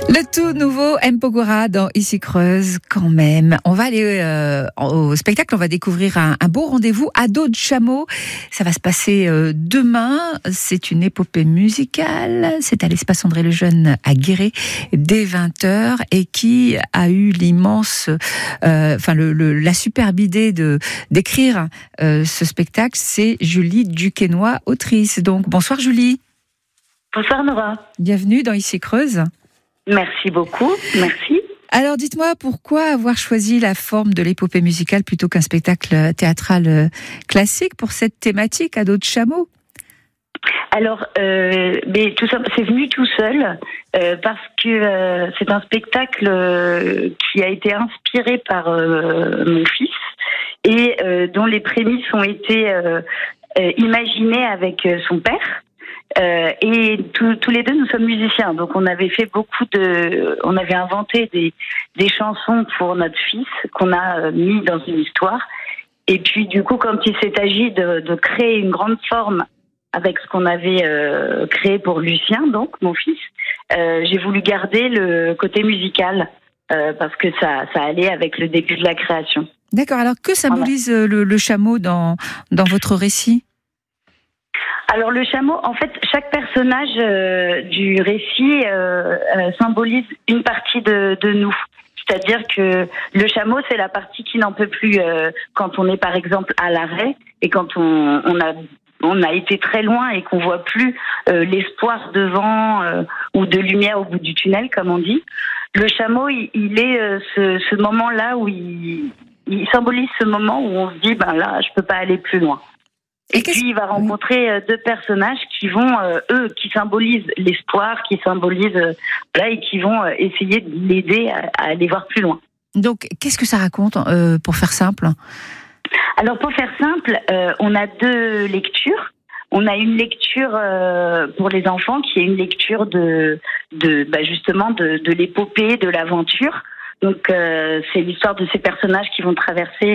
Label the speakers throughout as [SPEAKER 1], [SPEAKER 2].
[SPEAKER 1] Le tout nouveau Mpogora dans Ici Creuse quand même. On va aller au spectacle, on va découvrir un beau rendez-vous à dos de chameau. Ça va se passer demain. C'est une épopée musicale. C'est à l'espace André Lejeune à Guéret dès 20h et qui a eu l'immense, la superbe idée d'écrire ce spectacle. C'est Julie Duquesnoy, autrice. Donc bonsoir Julie.
[SPEAKER 2] Bonsoir Nora.
[SPEAKER 1] Bienvenue dans Ici Creuse.
[SPEAKER 2] Merci beaucoup, merci.
[SPEAKER 1] Alors dites-moi, pourquoi avoir choisi la forme de l'épopée musicale plutôt qu'un spectacle théâtral classique pour cette thématique à dos de chameau ?
[SPEAKER 2] Alors, tout ça, c'est venu tout seul parce que c'est un spectacle qui a été inspiré par mon fils et dont les prémices ont été imaginées avec son père. Et tous les deux, nous sommes musiciens, donc on avait inventé des chansons pour notre fils qu'on a mis dans une histoire. Et puis du coup, quand il s'est agi de créer une grande forme avec ce qu'on avait créé pour Lucien, donc mon fils, j'ai voulu garder le côté musical parce que ça allait avec le début de la création.
[SPEAKER 1] D'accord. Alors que symbolise le chameau dans votre récit ?
[SPEAKER 2] Alors le chameau, en fait, chaque personnage du récit symbolise une partie de nous. C'est-à-dire que le chameau, c'est la partie qui n'en peut plus quand on est par exemple à l'arrêt et quand on a été très loin et qu'on voit plus l'espoir devant ou de lumière au bout du tunnel, comme on dit. Le chameau, il est ce moment-là où il symbolise ce moment où on se dit, ben là, je peux pas aller plus loin. Et puis il va rencontrer deux personnages qui vont, qui symbolisent l'espoir, qui symbolisent et qui vont essayer de l'aider à aller voir plus loin.
[SPEAKER 1] Donc, qu'est-ce que ça raconte pour faire simple ?
[SPEAKER 2] Alors pour faire simple, on a deux lectures. On a une lecture pour les enfants qui est une lecture justement de l'épopée, de l'aventure. Donc c'est l'histoire de ces personnages qui vont traverser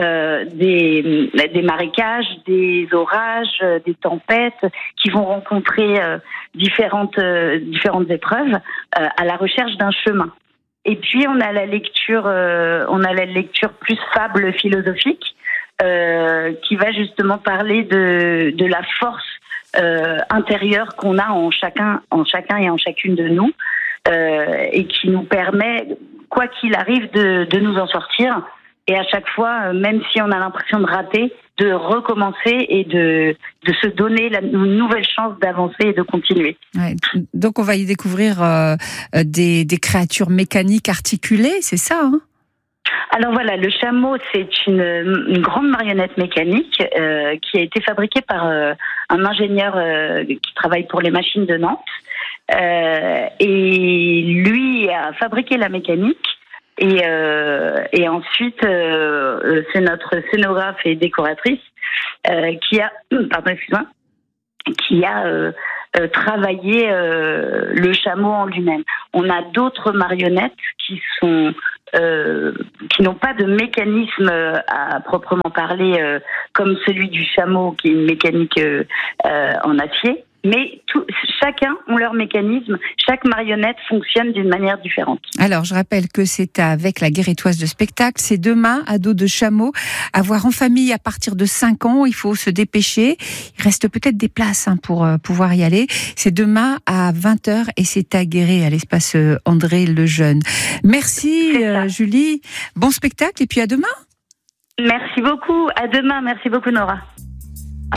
[SPEAKER 2] des marécages, des orages, des tempêtes, qui vont rencontrer différentes épreuves à la recherche d'un chemin. Et puis on a la lecture plus fable philosophique qui va justement parler de la force intérieure qu'on a en chacun et en chacune de nous et qui nous permet, quoi qu'il arrive, de nous en sortir. Et à chaque fois, même si on a l'impression de rater, de recommencer et de se donner une nouvelle chance d'avancer et de continuer.
[SPEAKER 1] Ouais, donc on va y découvrir des créatures mécaniques articulées, c'est ça, hein ?
[SPEAKER 2] Alors voilà, le chameau, c'est une grande marionnette mécanique qui a été fabriquée par un ingénieur qui travaille pour les machines de Nantes. Et lui a fabriqué la mécanique et ensuite c'est notre scénographe et décoratrice qui a travaillé le chameau en lui-même. On a d'autres marionnettes qui n'ont pas de mécanisme à proprement parler comme celui du chameau qui est une mécanique en acier. Mais chacun ont leur mécanisme, chaque marionnette fonctionne d'une manière différente.
[SPEAKER 1] Alors, je rappelle que c'est avec la Guéretoise de spectacle, c'est demain à dos de chameau, à voir en famille à partir de 5 ans, il faut se dépêcher. Il reste peut-être des places pour pouvoir y aller. C'est demain à 20h et c'est à Guéret, à l'espace André Lejeune. Merci Julie, bon spectacle et puis à demain.
[SPEAKER 2] Merci beaucoup, à demain, merci beaucoup Nora.